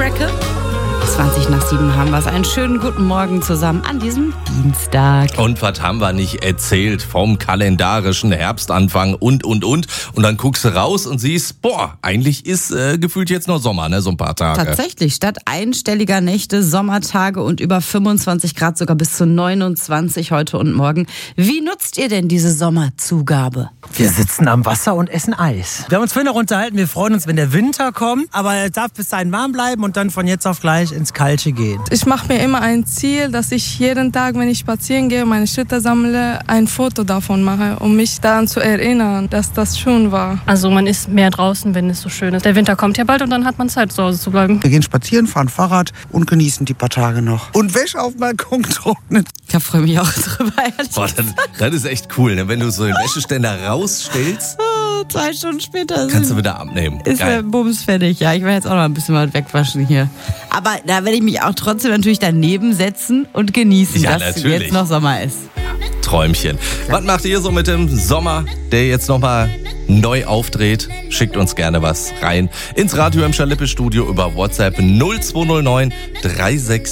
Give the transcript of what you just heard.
Recke. 7:20 haben wir es. Einen schönen guten Morgen zusammen an diesem Dienstag. Und was haben wir nicht erzählt vom kalendarischen Herbstanfang und. Und dann guckst du raus und siehst, eigentlich ist gefühlt jetzt noch Sommer, ne, so ein paar Tage. Tatsächlich, statt einstelliger Nächte, Sommertage und über 25 Grad, sogar bis zu 29 heute und morgen. Wie nutzt ihr denn diese Sommerzugabe? Wir sitzen am Wasser und essen Eis. Wir haben uns vorhin noch unterhalten, wir freuen uns, wenn der Winter kommt, aber er darf bis dahin warm bleiben und dann von jetzt auf gleich ins Kalte gehen. Ich mache mir immer ein Ziel, dass ich jeden Tag, wenn ich spazieren gehe, meine Schritte sammle, ein Foto davon mache, um mich daran zu erinnern, dass das schön war. Also man ist mehr draußen, wenn es so schön ist. Der Winter kommt ja bald und dann hat man Zeit, zu Hause zu bleiben. Wir gehen spazieren, fahren Fahrrad und genießen die paar Tage noch. Und Wäsche auf dem Balkon trocknen. Da freue ich mich auch drüber, ehrlich. Das ist echt cool, ne? Wenn du so den Wäscheständer rausstellst, 2 Stunden später kannst du wieder abnehmen. ist der Bums fertig. Ja, ich werde jetzt auch noch ein bisschen was wegwaschen hier. Aber da werde ich mich auch trotzdem natürlich daneben setzen und genießen, Ja, dass natürlich. jetzt noch Sommer ist. Träumchen. Was macht ihr so mit dem Sommer, der jetzt nochmal neu aufdreht? Schickt uns gerne was rein ins Radio im Lippe Studio über WhatsApp 0209 366